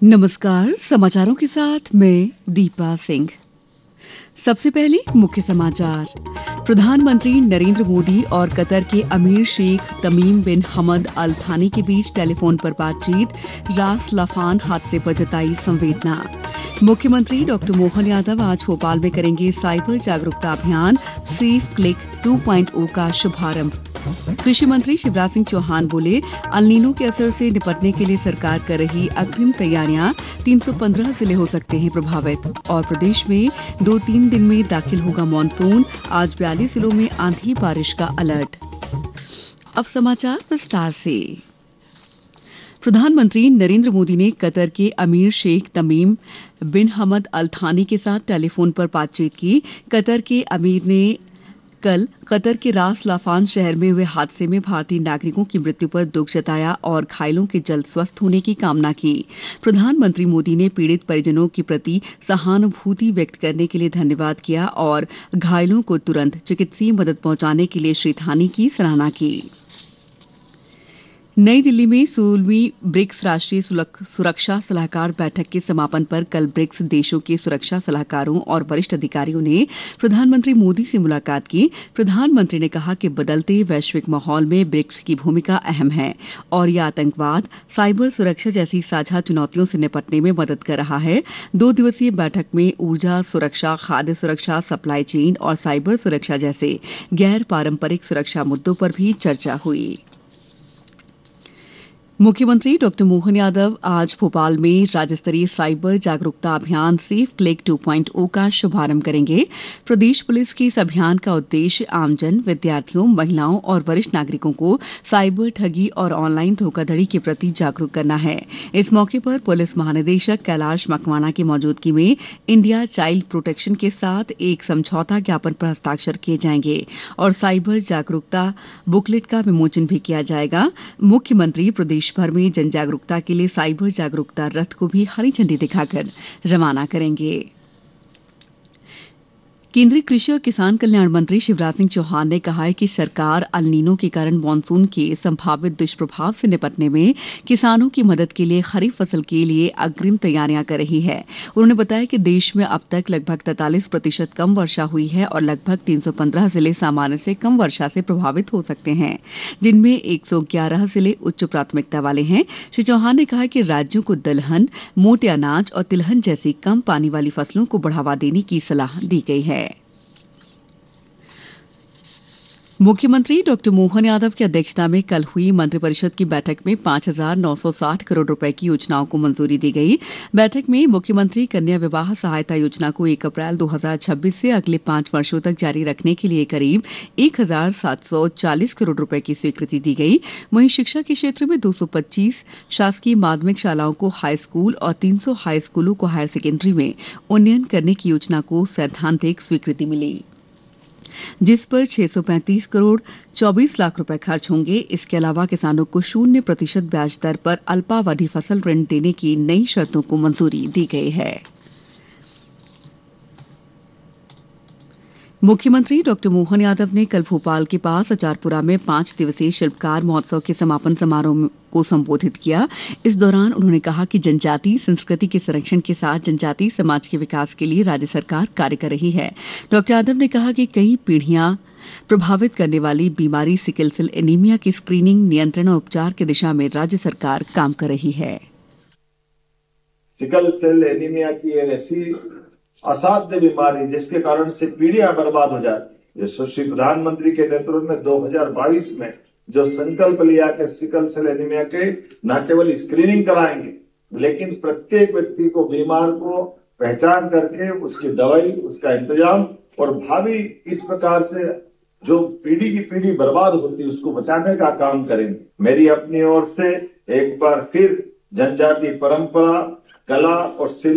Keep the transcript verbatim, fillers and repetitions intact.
नमस्कार। समाचारों के साथ मैं दीपा सिंह। सबसे पहले मुख्य समाचार। प्रधानमंत्री नरेंद्र मोदी और कतर के अमीर शेख तमीम बिन हमद अल थानी के बीच टेलीफोन पर बातचीत। रास लाफान हादसे पर जताई संवेदना। मुख्यमंत्री डॉक्टर मोहन यादव आज भोपाल में करेंगे साइबर जागरूकता अभियान सेफ क्लिक टू पॉइंट ओ का शुभारंभ। कृषि मंत्री शिवराज सिंह चौहान बोले, अल नीनो के असर से निपटने के लिए सरकार कर रही अग्रिम तैयारियां। तीन सौ पंद्रह जिले हो सकते हैं प्रभावित। और प्रदेश में दो तीन दिन में दाखिल होगा मानसून। आज बयालीस जिलों में आंधी बारिश का अलर्ट। अब समाचार विस्तार से। प्रधानमंत्री नरेंद्र मोदी ने कतर के अमीर शेख तमीम बिन हमद अल थानी के साथ टेलीफोन पर बातचीत की। कतर के अमीर ने कल कतर के रास लाफान शहर में हुए हादसे में भारतीय नागरिकों की मृत्यु पर दुख जताया और घायलों के जल्द स्वस्थ होने की कामना की। प्रधानमंत्री मोदी ने पीड़ित परिजनों के प्रति सहानुभूति व्यक्त करने के लिए धन्यवाद किया और घायलों को तुरंत चिकित्सीय मदद पहुंचाने के लिए श्री थानी की सराहना की। नई दिल्ली में सोलहवीं ब्रिक्स राष्ट्रीय सुरक्षा सलाहकार बैठक के समापन पर कल ब्रिक्स देशों के सुरक्षा सलाहकारों और वरिष्ठ अधिकारियों ने प्रधानमंत्री मोदी से मुलाकात की। प्रधानमंत्री ने कहा कि बदलते वैश्विक माहौल में ब्रिक्स की भूमिका अहम है और यह आतंकवाद, साइबर सुरक्षा जैसी साझा चुनौतियों से निपटने में मदद कर रहा है। दो दिवसीय बैठक में ऊर्जा सुरक्षा, खाद्य सुरक्षा, सप्लाई चेन और साइबर सुरक्षा जैसे गैर पारंपरिक सुरक्षा मुद्दों पर भी चर्चा हुई। मुख्यमंत्री डॉक्टर मोहन यादव आज भोपाल में राज्य स्तरीय साइबर जागरूकता अभियान सेफ क्लिक टू पॉइंट ओ का शुभारंभ करेंगे। प्रदेश पुलिस के इस अभियान का उद्देश्य आमजन, विद्यार्थियों, महिलाओं और वरिष्ठ नागरिकों को साइबर ठगी और ऑनलाइन धोखाधड़ी के प्रति जागरूक करना है। इस मौके पर पुलिस महानिदेशक कैलाश मकवाना की मौजूदगी में इंडिया चाइल्ड प्रोटेक्शन के साथ एक समझौता ज्ञापन पर हस्ताक्षर किए जाएंगे और साइबर जागरूकता बुकलेट का विमोचन भी किया जाएगा। मुख्यमंत्री प्रदेश भर में जन जागरूकता के लिए साइबर जागरूकता रथ को भी हरी झंडी दिखाकर रवाना करेंगे। केंद्रीय कृषि और किसान कल्याण मंत्री शिवराज सिंह चौहान ने कहा है कि सरकार अल नीनो के कारण मानसून के संभावित दुष्प्रभाव से निपटने में किसानों की मदद के लिए खरीफ फसल के लिए अग्रिम तैयारियां कर रही है। उन्होंने बताया कि देश में अब तक लगभग तैंतालीस प्रतिशत कम वर्षा हुई है और लगभग तीन सौ पंद्रह जिले सामान्य से कम वर्षा से प्रभावित हो सकते हैं, जिनमें एक सौ ग्यारह जिले उच्च प्राथमिकता वाले हैं। श्री चौहान ने कहा कि राज्यों को दलहन, मोटे अनाज और तिलहन जैसी कम पानी वाली फसलों को बढ़ावा देने की सलाह दी गई है। मुख्यमंत्री डॉक्टर मोहन यादव की अध्यक्षता में कल हुई मंत्रिपरिषद की बैठक में पांच हजार नौ सौ साठ करोड़ रुपए की योजनाओं को मंजूरी दी गई। बैठक में मुख्यमंत्री कन्या विवाह सहायता योजना को एक अप्रैल दो हजार छब्बीस से अगले पांच वर्षों तक जारी रखने के लिए करीब एक हजार सात सौ चालीस करोड़ रुपए की स्वीकृति दी गई। वहीं शिक्षा के क्षेत्र में दो सौ पच्चीस शासकीय माध्यमिक शालाओं को हाई स्कूल और तीन सौ हाई स्कूलों को हायर सेकेंडरी में उन्नयन करने की योजना को सैद्धांतिक स्वीकृति मिली, जिस पर छह सौ पैंतीस करोड़ चौबीस लाख रुपए खर्च होंगे। इसके अलावा किसानों को शून्य प्रतिशत ब्याज दर पर अल्पावधि फसल ऋण देने की नई शर्तों को मंजूरी दी गई है। मुख्यमंत्री डॉक्टर मोहन यादव ने कल भोपाल के पास अचारपुरा में पांच दिवसीय शिल्पकार महोत्सव के समापन समारोह को संबोधित किया। इस दौरान उन्होंने कहा कि जनजातीय संस्कृति के संरक्षण के साथ जनजातीय समाज के विकास के लिए राज्य सरकार कार्य कर रही है। डॉक्टर यादव ने कहा कि कई पीढ़ियां प्रभावित करने वाली बीमारी सिकल सेल एनीमिया की स्क्रीनिंग, नियंत्रण और उपचार की दिशा में राज्य सरकार काम कर रही है। सिकल सेल एनीमिया की ऐसी असाध्य बीमारी जिसके कारण से पीढ़ियां बर्बाद हो जाती है। यशस्वी प्रधानमंत्री के नेतृत्व में दो हजार बाईस में जो संकल्प लिया कि सिकल सेल एनीमिया के न केवल स्क्रीनिंग कराएंगे, लेकिन प्रत्येक व्यक्ति को, बीमार को पहचान करके उसकी दवाई, उसका इंतजाम और भावी इस प्रकार से जो पीढ़ी की पीढ़ी बर्बाद होती है उसको बचाने का काम करेंगे। मेरी अपनी ओर से एक बार फिर जनजातीय परंपरा, कला और शिल्प